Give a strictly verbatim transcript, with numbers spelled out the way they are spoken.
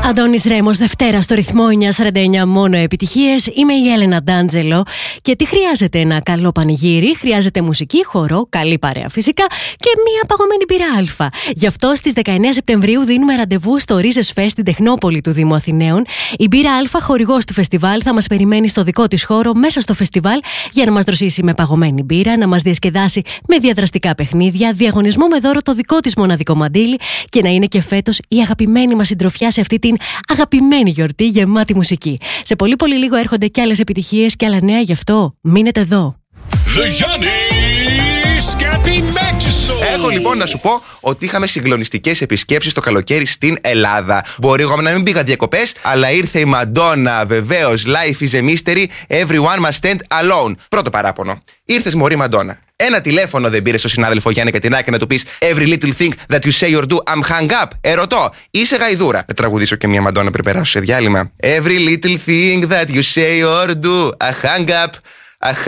Αντώνης Ρέμος, Δευτέρα στο ρυθμό εννιακόσια σαράντα εννιά, μόνο επιτυχίες. Είμαι η Έλενα Ντάντζελο και τι χρειάζεται? Ένα καλό πανηγύρι, χρειάζεται μουσική, χορό, καλή παρέα φυσικά και μία παγωμένη μπύρα Α. Γι' αυτό στις δεκαεννέα Σεπτεμβρίου δίνουμε ραντεβού στο Ρίζες Φεστ στην Τεχνόπολη του Δήμου Αθηναίων. Η μπύρα Α, χορηγός του φεστιβάλ, θα μας περιμένει στο δικό της χώρο μέσα στο φεστιβάλ για να μας δροσίσει με παγωμένη μπύρα, να μας διασκεδάσει με διαδραστικά παιχνίδια, διαγωνισμό με δώρο το δικό της μοναδικό μαντίλι και να είναι και φέτος η αγαπημένη μας συντροφιά σε αυτή την αγαπημένη γιορτή γεμάτη μουσική. Σε πολύ πολύ λίγο έρχονται κι άλλες επιτυχίες και άλλα νέα, γι' αυτό μείνετε εδώ. Έχω λοιπόν να σου πω ότι είχαμε συγκλονιστικές επισκέψεις το καλοκαίρι στην Ελλάδα. Μπορεί εγώ να μην πήγα διακοπές, αλλά ήρθε η Μαντόνα, βεβαίως. Life is a mystery, everyone must stand alone. Πρώτο παράπονο. Ήρθες μωρή Μαντόνα. Ένα τηλέφωνο δεν πήρε στο συνάδελφο Γιάννη Κατινάκη να του πεις Every little thing that you say or do, I'm hung up. Ερωτώ, είσαι γαϊδούρα? Να τραγουδήσω και μια Μαντόνα πριν περάσω σε διάλειμμα. Every little thing that you say or do, I hung up. I